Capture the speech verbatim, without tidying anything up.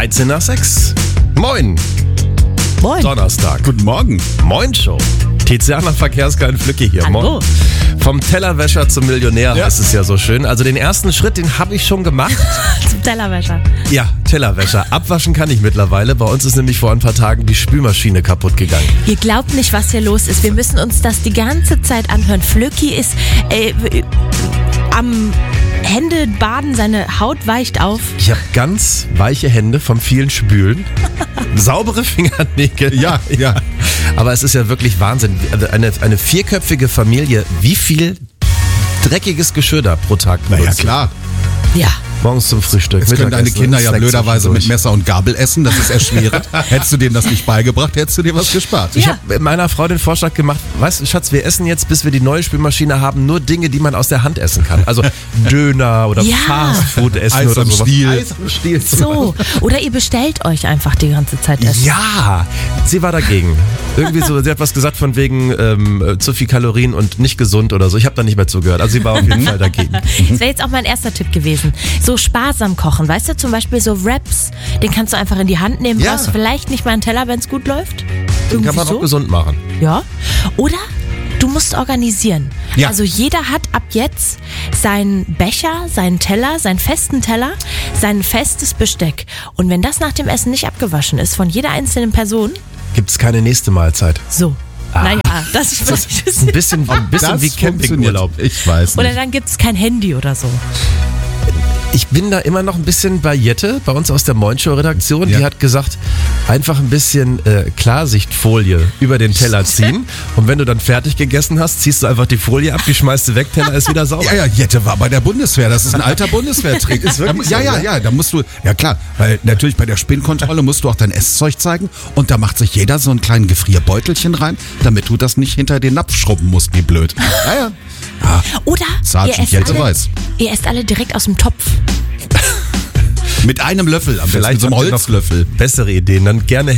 dreizehn nach sechs. Moin. Moin. Donnerstag. Guten Morgen. Moin Show. Tiziana Verkehrskein Flücke hier. Hallo. Moin. Vom Tellerwäscher zum Millionär, Ja. heißt es ja so schön. Also den ersten Schritt, den habe ich schon gemacht. Zum Tellerwäscher. Ja, Tellerwäscher. Abwaschen kann ich mittlerweile. Bei uns ist nämlich vor ein paar Tagen die Spülmaschine kaputt gegangen. Ihr glaubt nicht, was hier los ist. Wir müssen uns das die ganze Zeit anhören. Flöcki ist äh, am Hände baden, seine Haut weicht auf. Ich habe ganz weiche Hände vom vielen Spülen. Saubere Fingernägel. Ja, ja. Aber es ist ja wirklich Wahnsinn. Eine, eine vierköpfige Familie, wie viel dreckiges Geschirr da pro Tag Na ja, benutzt. klar. Ja. Morgens zum Frühstück. Jetzt können deine Mittagessen, Kinder ja Snack blöderweise mit zwischendurch. Messer und Gabel essen, das ist erschwerend. Hättest du denen das nicht beigebracht, hättest du dir was gespart. Ich Ja. habe meiner Frau den Vorschlag gemacht, weißt du, Schatz, wir essen jetzt, bis wir die neue Spülmaschine haben, nur Dinge, die man aus der Hand essen kann. Also Döner oder Ja. Fastfood essen Eis oder am sowas. Stiel. Eis am Stiel. So. Oder ihr bestellt euch einfach die ganze Zeit Essen. Ja, sie war dagegen. Irgendwie so, sie hat was gesagt von wegen ähm, zu viel Kalorien und nicht gesund oder so. Ich habe da nicht mehr zugehört. Also sie war auf jeden Fall dagegen. Das wäre jetzt auch mein erster Tipp gewesen. So sparsam kochen. Weißt du, zum Beispiel so Wraps, den kannst du einfach in die Hand nehmen. Ja. Brauchst vielleicht nicht mal einen Teller, wenn es gut läuft. Den Irgendwie kann man so. auch gesund machen. Ja. Oder du musst organisieren. Ja. Also jeder hat ab jetzt seinen Becher, seinen Teller, seinen festen Teller, sein festes Besteck. Und wenn das nach dem Essen nicht abgewaschen ist von jeder einzelnen Person, Gibt es keine nächste Mahlzeit. so. Naja, das ist Das ist ein bisschen, ein bisschen Das wie Campingurlaub. funktioniert. Ich weiß Oder nicht. dann gibt es kein Handy oder so. Ich bin da immer noch ein bisschen bei Jette, bei uns aus der Moin-Show-Redaktion. Ja. Die hat gesagt, einfach ein bisschen äh, Klarsichtfolie über den Teller ziehen. Und wenn du dann fertig gegessen hast, ziehst du einfach die Folie ab, die schmeißt du weg, Teller ist wieder sauber. Ja, ja, Jette war bei der Bundeswehr. Das ist ein alter Bundeswehrtrick. Ist wirklich ja, so, ja, ne? ja. Da musst du, ja klar, weil natürlich bei der Spinnkontrolle musst du auch dein Esszeug zeigen und da macht sich jeder so einen kleinen Gefrierbeutelchen rein, damit du das nicht hinter den Napf schrubben musst, wie blöd. Ja, ja. ja Oder ihr Sergeant esst, Jette alle, weiß. ihr esst alle direkt aus dem Topf. Mit einem Löffel, am besten mit so einem habt ihr noch Holzlöffel. bessere Ideen, dann gerne